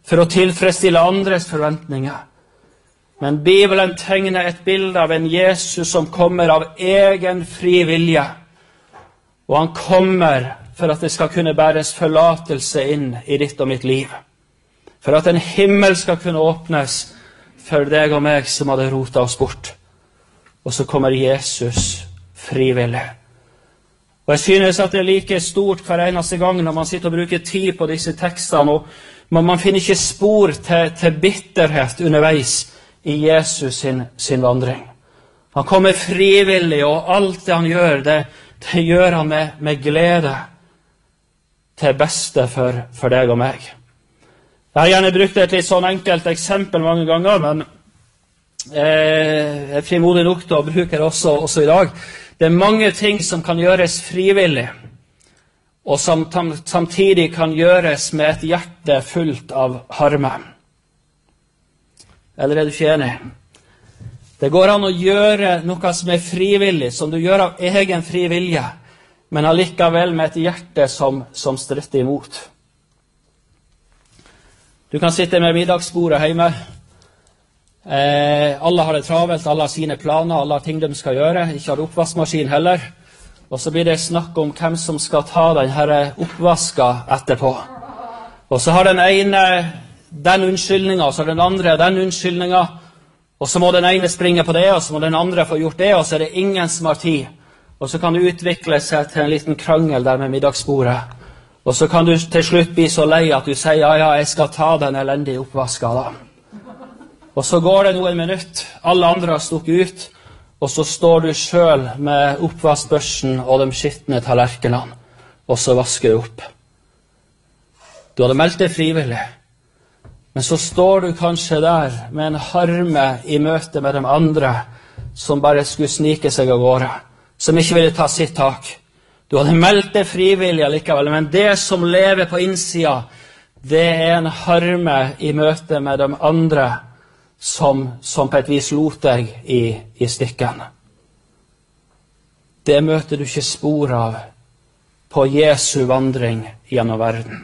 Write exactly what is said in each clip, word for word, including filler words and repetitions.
for å tilfredsstille andres forventninger. Men Bibelen tegner et bilde av en Jesus som kommer av egen fri vilje. Og han kommer for at det skal kunne bæres forlatelse inn i ditt og mitt liv. For at en himmel skal kunne åpnes for deg og meg som hadde rotet oss bort. Og så kommer Jesus frivillig. Og jeg synes at det er like stort hver eneste gang når man sitter og bruker tid på disse tekstene, og man, man finner ikke spor til, til bitterhet underveis i Jesus sin, sin vandring. Han kommer frivillig, og alt det han gjør, det, det gjør han med, med glede til beste for, for deg og meg. Jeg har gjerne brukt et litt sånn enkelt eksempel mange ganger, men eh, jeg er frimodig nok til å bruke det også, også i dag. Det er mange ting som kan gjøres frivillig, og som samtidig kan gjøres med et hjerte fullt av harme. Eller er du ikke enig? Det går an å gjøre noe som er frivillig, som du gjør av egen fri vilje, men allikevel med et hjerte som, som stritter imot. Du kan sitte med middagsbordet hjemme. Eh, alle har det travelt, alle har sine planer, alle har ting de skal gjøre. Ikke har oppvaskmaskin heller. Og så blir det snakk om hvem som skal ta denne oppvaska etterpå. Og så har den ene den unnskyldningen, og så har den andre den unnskyldningen. Og så må den ene springe på det, og så må den andre få gjort det, og så er det ingen som har tid. Og så kan det utvikle seg til en liten krangel der med middagsbordet. Og så kan du til slutt bli så lei at du sier, ja, ja, jeg skal ta den elendige oppvaska da. Og så går det noen minutter, alle andre har stukket ut, og så står du selv med oppvaskbørsten og de skittende tallerkenene, og så vasker du opp. Du hadde meldt deg frivillig, men så står du kanskje der med en harme i møte med de andre, som bare skulle snike seg av gårde, som ikke ville ta sitt tak. Du hadde meldt deg frivillig likevel, men det som lever på innsida, det er en harme i møte med de andre, som, som på et vis lot deg i, i stikken. Det møter du ikke spor av på Jesu vandring gjennom verden.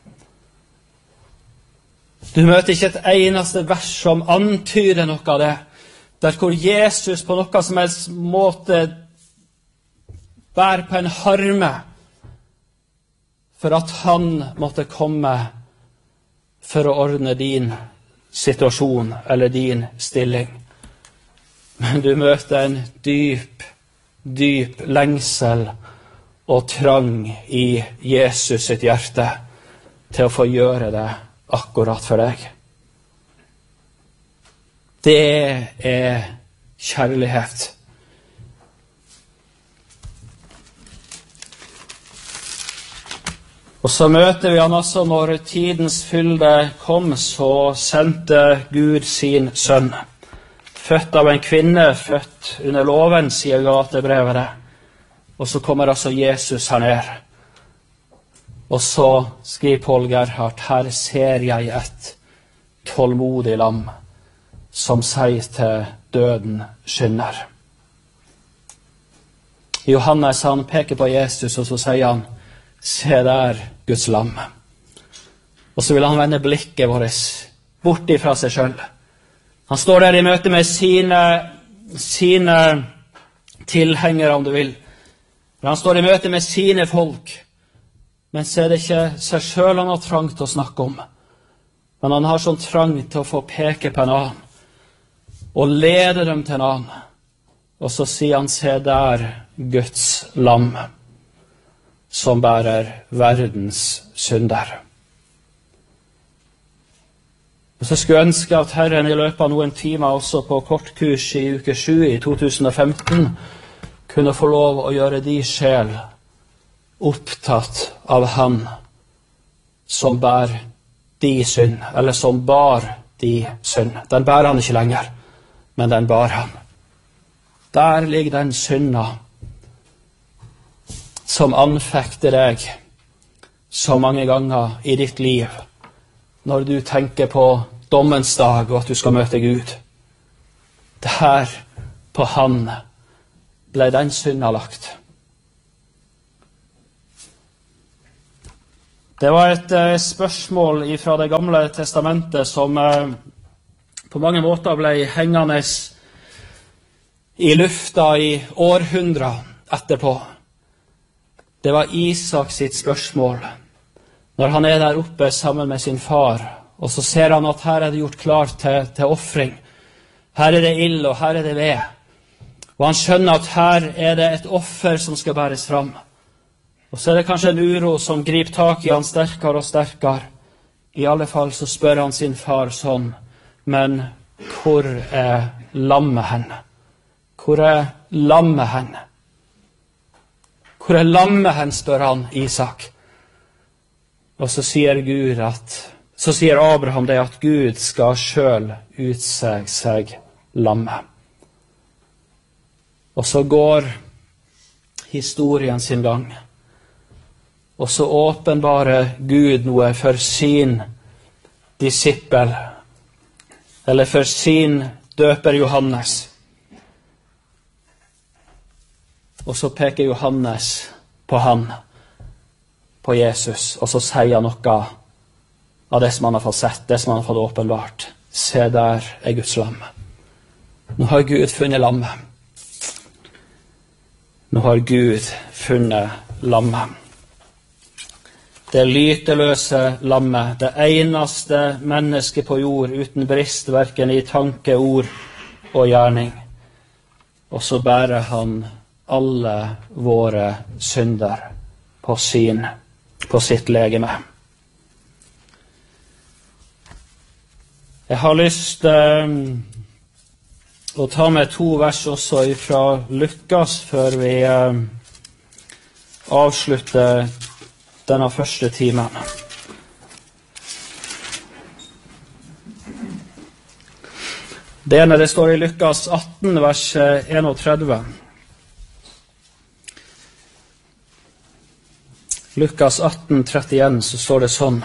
Du møter ikke et eneste vers som antyder noe av det, der hvor Jesus på noe som helst måte bær på en harme for at han måtte komme for å ordne din situasjon eller din stilling. Men du møter en dyp, dyp lengsel og trang i Jesus sitt hjerte til å få gjøre det akkurat for deg. Det er kjærlighet. Og så møter vi han også når tidens fylde kom, så sendte Gud sin sønn. Født av en kvinne, født under loven, sier Galaterbrevet det. Og så kommer altså Jesus her ned. Og så skriver Paul Gerhardt, her ser jeg et tålmodig lam, som sier til døden skynder. Johannes han peker på Jesus, og så sier han, se der, Guds lam. Og så vil han vende blikket vårt bort ifra seg selv. Han står der i møte med sine, sine tilhengere, om du vil. Han står i møte med sine folk. Men så er det ikke seg selv han har trang til å snakke om. Men han har sånn trang til å få peke på en annen. Og lede dem til en annen. Og så sier han, se der, Guds lam, som bærer verdens synder. Og så skulle jeg ønske at Herren i løpet av noen timer også på kortkurs i uke sju i to tusen og femten kunne få lov å gjøre de sjel opptatt av Han som bær de synd, eller som bar de synd. Den bærer han ikke lenger, men den bar han. Der ligger den synda som anfekter deg så mange ganger i ditt liv, når du tenker på dommens dag og at du skal møte Gud. Der på han ble den synda lagt. Det var et eh, spørsmål fra det gamle testamentet som eh, på mange måter ble hengende i lufta i århundrer etterpå. Det var Isak sitt spørsmål. Når han er der oppe sammen med sin far, og så ser han at her er det gjort klart til, til offring. Her er det ild, og her er det ved. Og han skjønner at her er det et offer som skal bæres fram. Og så er det kanskje en uro som griper tak i han sterkere og sterkere. I alle fall så spør han sin far sånn, men hvor er lammet henne? Hvor er lammet henne? Hvor er lammet henne, spør han Isak. Og så sier Gud at, så sier Abraham det at Gud skal selv utse seg lammet. Og så går historien sin gang. Og så åpenbarer Gud noe for sin disippel, eller for sin døper Johannes. Og så peker Johannes på han, på Jesus, og så sier han noe av det som han har fått sett, det som han har fått åpenbart. Se, der er Guds lam. Nå har Gud funnet lammet. Nå har Gud funnet lammet. Det lyteløse lammet, det eneste mennesket på jord uten brist, hverken i tanke, ord og gjerning. Og så bærer han alle våre synder på sin, på sitt legeme. Jeg har lyst eh, å ta med to vers også fra Lukas før vi eh, avslutter denne første timen. Det ene det står i Lukas atten, vers trettien. Lukas atten, trettien, så står det sånn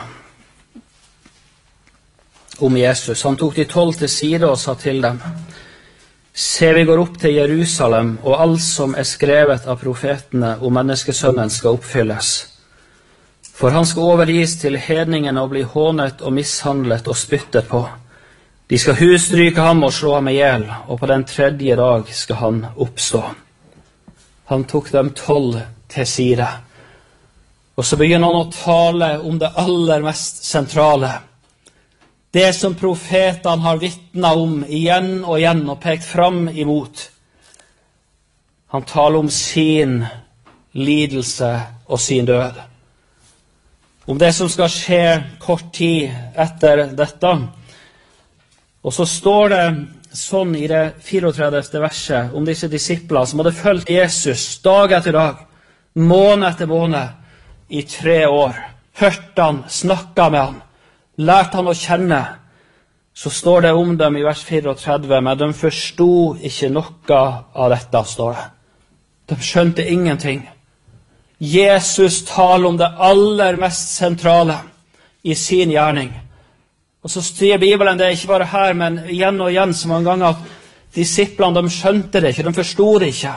om Jesus. Han tok de tolv til side og sa til dem: Se, vi går opp til Jerusalem, og alt som er skrevet av profetene om menneskesønnen skal oppfylles. For han skal overgis til hedningene og bli hånet og mishandlet og spyttet på. De skal husstryke ham og slå ham ihjel, og på den tredje dag skal han oppstå. Han tok dem tolv til side. Og så begynner han å tale om det aller mest sentrale. Det som profetene har vittnet om igjen og igjen og pekt fram imot. Han taler om sin lidelse og sin død. Om det som skal skje kort tid etter dette. Og så står det sånn i det fireogtredivte verset om disse disipler som hadde fulgt Jesus dag etter dag, måned etter måned, i tre år. Hørt han, snakket med han, lært han å kjenne. Så står det om dem i vers fireogtredve, men de forstod ikke noe av dette, står det. De skjønte ingenting. Jesus taler om det aller mest sentrale i sin gjerning. Og så sier Bibelen det ikke bare her, men igjen og igjen så mange ganger at disiplene, de skjønte det ikke, de forstod det ikke.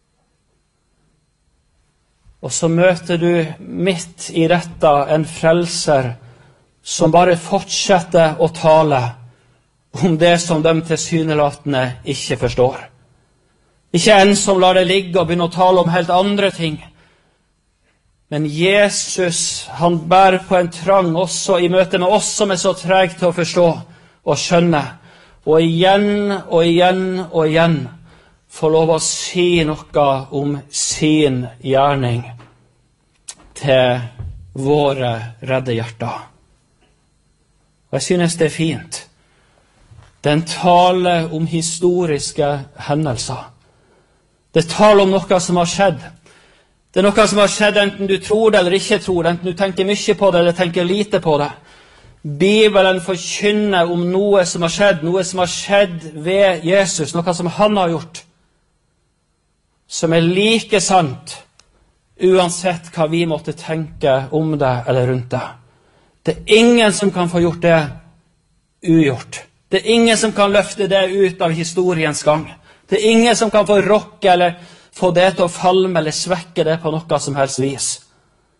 Og så møter du midt i dette en frelser som bare fortsetter å tale om det som de tilsynelatende ikke forstår. Ikke en som lar det ligge og begynner å tale om helt andre ting. Men Jesus, han bærer på en trang også i møte med oss som er så treg til å forstå og skjønne. Og igjen og igjen og igjen få lov å si noe om sin gjerning til våre redde hjerter. Og jeg synes det er fint. Den taler om historiske hendelser. Det taler om noe som har skjedd. Det er noe som har skjedd enten du tror det eller ikke tror det, enten du tenker mye på det eller tenker lite på det. Bibelen forkynner om noe som har skjedd, noe som har skjedd ved Jesus, noe som han har gjort, som er like sant, uansett hva vi måtte tenke om det eller rundt det. Det er ingen som kan få gjort det ugjort. Det er ingen som kan løfte det ut av historiens gang. Det er ingen som kan få rokke eller få det til å falme eller svekke det på noe som helst vis.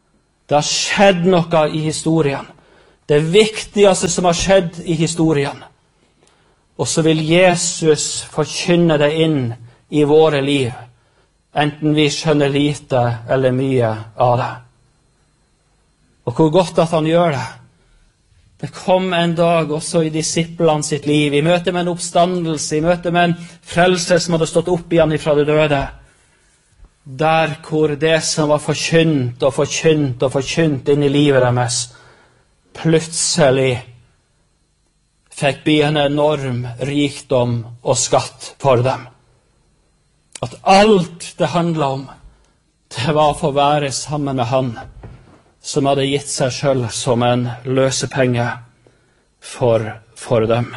Det har skjedd noe i historien. Det viktigste som har skjedd i historien. Og så vil Jesus forkynne det inn i våre liv, enten vi skjønner lite eller mye av det. Og hvor godt at han gjør det. Det kom en dag også i disiplene sitt liv, i møte med en oppstandelse, i møte med en frelse som hadde stått opp igjen fra det døde, der hvor det som var forkynt og forkynt og forkynt inn i livet deres, plutselig fikk bli en enorm rikdom og skatt for dem. At alt det handlet om, det var å få være sammen med han, som hadde gitt seg selv som en løsepenge for, for dem.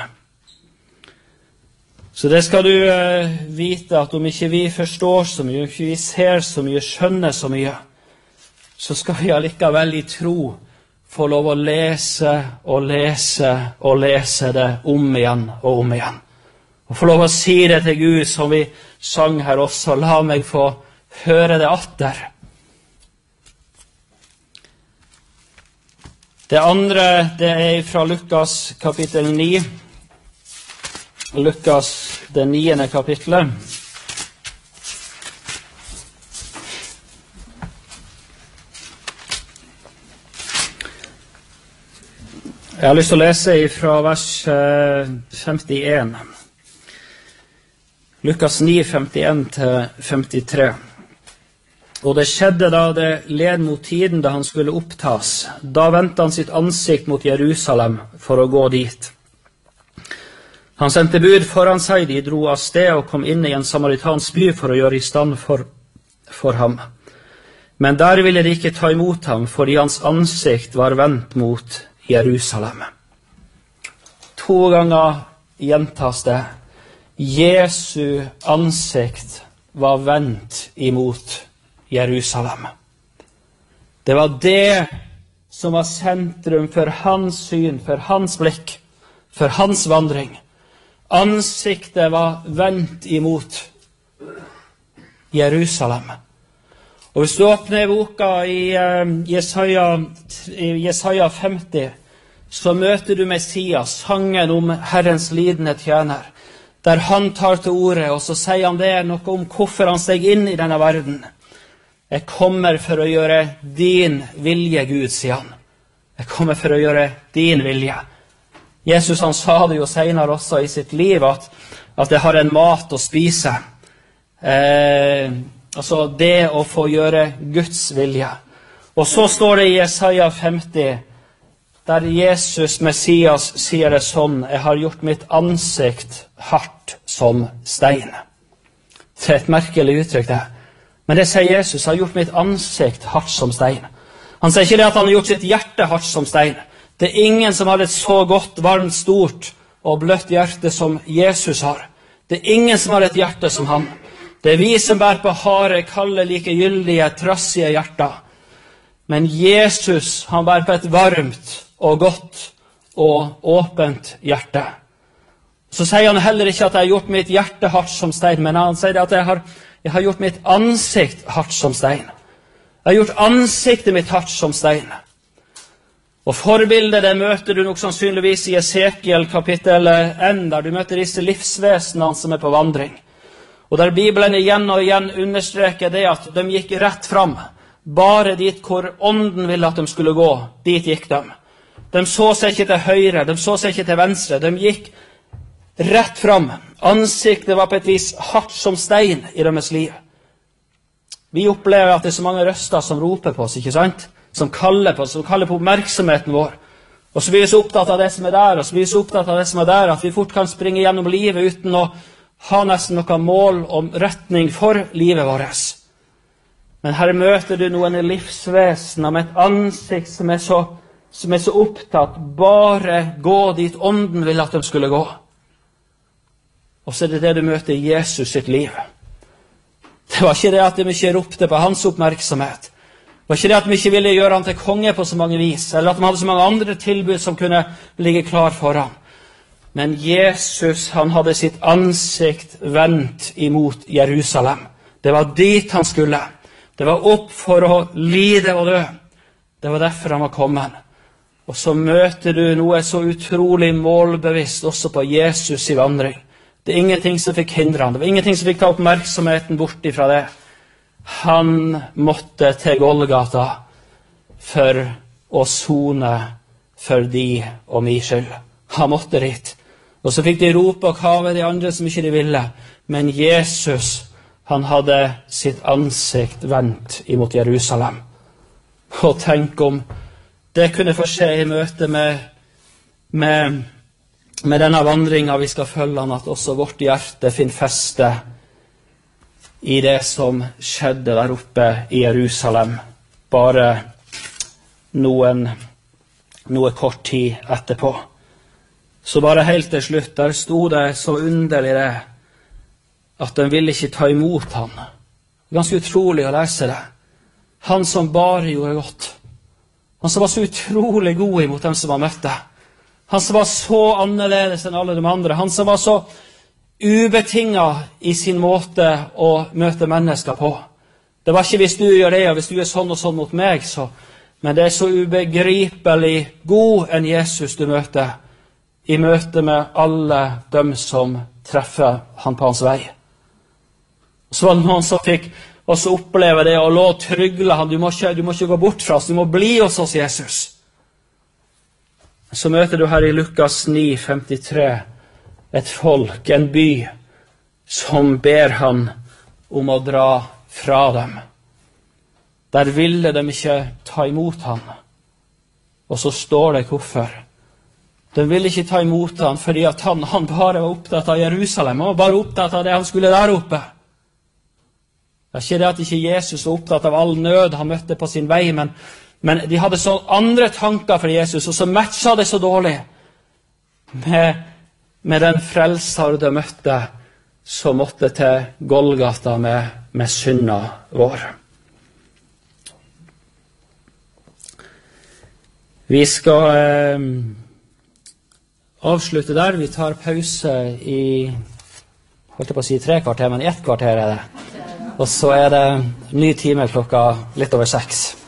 Så det skal du eh, vite, at om ikke vi forstår så mye, om ikke vi ser så mye, skjønner så mye, så skal vi allikevel i tro få lov å lese og lese og lese det om igjen og om igjen. Og få lov å si det til Gud, som vi sang her også, la meg få høre det atter. Det andre, det er fra Lukas kapittel ni. Lukas, det niende kapitlet. Jeg har lyst til å lese fra vers femtien. Lukas ni, femtien til femtitre. Og det skjedde da det led mot tiden da han skulle opptas. Da vendte han sitt ansikt mot Jerusalem for å gå dit. Han sendte bud foran seg, de dro av sted og kom inn i en samaritansk by for å gjøre i stand for, for ham. Men der ville de ikke ta imot ham, fordi hans ansikt var vendt mot Jerusalem. To ganger gjentas det. Jesu ansikt var vendt imot Jerusalem. Jerusalem. Det var det som var sentrum for hans syn, for hans blikk, for hans vandring. Ansiktet var vendt imot Jerusalem. Og hvis du åpner boka i uh, Jesaja, i Jesaja femti, så møter du Messias, sangen om Herrens lidende tjener, der han tar til orde, og så sier han det noe om hvorfor han steg inn i denne verden. Jeg kommer for å gjøre din vilje, Gud, sier han. Jeg kommer for å gjøre din vilje. Jesus han sa det jo senere også i sitt liv, at, at jeg har en mat å spise. Eh, altså det å få gjøre Guds vilje. Og så står det i Jesaja femti, der Jesus, Messias, sier det sånn, jeg har gjort mitt ansikt hardt som stein. Det er et merkelig uttrykk det. Men det sier Jesus, har gjort mitt ansikt hardt som stein. Han sier ikke det at han har gjort sitt hjerte hardt som stein. Det er ingen som har et så godt, varmt, stort og bløtt hjerte som Jesus har. Det er ingen som har et hjerte som han. Det er vi som bærer på harde, kalde, likegyldige, trassige hjerter. Men Jesus, han bærer på et varmt og godt og åpent hjerte. Så sier han heller ikke at jeg har gjort mitt hjerte hardt som stein, men han sier at jeg har Jeg har gjort mitt ansikt hardt som stein. Jeg har gjort ansiktet mitt hardt som stein. Og forbildet det møter du nok sannsynligvis i Esekiel kapittel ett, der du møter disse livsvesenene som er på vandring. Og der Bibelen igjen og igjen understreker det at de gikk rett fram. Bare dit hvor ånden ville at de skulle gå, dit gikk de. De så seg ikke til høyre, de så seg ikke til venstre, de gikk rett fram. Ansiktet var på et vis hardt som stein i deres liv. Vi opplever at det er så mange røster som roper på oss, ikke sant? Som kaller på oss, som kaller på oppmerksomheten vår. Og så blir vi så opptatt av det som er der, og så blir vi så opptatt av det som er der, at vi fort kan springe gjennom livet uten å ha nesten noe mål om retning for livet vårt. Men her møter du noen livsvesener med et ansikt som er så, som er så opptatt, bare gå dit ånden vil at de skulle gå. Og så er det det du møter i Jesus sitt liv. Det var ikke det at de ikke ropte på hans oppmerksomhet. Det var ikke det at de ikke ville gjøre han til konge på så mange vis, eller at de hadde så mange andre tilbud som kunne ligge klar for ham. Men Jesus, han hadde sitt ansikt vendt imot Jerusalem. Det var dit han skulle. Det var opp for å lide og dø. Det var derfor han var kommet. Og så møter du noe så utrolig målbevisst også på Jesus i vandring. Det er ingenting som fikk hindre han. Det var ingenting som fikk ta oppmerksomheten bort ifra det. Han måtte til Golgata for å sone for de og min skyld. Han måtte dit. Og så fikk de rope og kave de andre som ikke de ville. Men Jesus, han hadde sitt ansikt vendt imot Jerusalem. Og tenk om det kunne få skje i møte med, med, med denne vandringen vi skal følge han, at også vårt hjerte finner feste i det som skjedde der oppe i Jerusalem, bare noen, noe kort tid etterpå. Så bare helt til slutt, der stod det så underlig det, at de ville ikke ta imot han. Ganske utrolig å lese det. Han som bare gjorde godt. Han som var så utrolig god imot dem som han møtte. Han som var så annerledes enn alle de andre. Han som var så ubetinget i sin måte å møte mennesker på. Det var ikke hvis du gjør det, og hvis du er sånn og sånn mot meg, så. Men det er så ubegripelig god en Jesus du møter, i møte med alle dem som treffer han på hans vei. Så var det noen som fikk også oppleve det, og lå og trygle han. Du må, ikke, du må ikke gå bort fra oss, du må bli hos oss, Jesus. Så møter du her i Lukas ni femtitre et folk, en by, som ber han om å dra fra dem. Der ville de ikke ta imot han. Og så står det hvorfor. De ville ikke ta imot han fordi at han, han bare var opptatt av Jerusalem. Han var bare opptatt av det han skulle der oppe. Det er ikke det at ikke Jesus var opptatt av all nød han møtte på sin vei, men, men de hadde så andre tanker for Jesus, og så matcha det så dårlig med, med den frelser de møtte, som måtte til Golgata med, med synda vår. Vi skal eh, avslutte der. Vi tar pause i, holdt jeg på å si tre kvarter, men i ett kvarter er det. Og så er det ny time klokka litt over seks.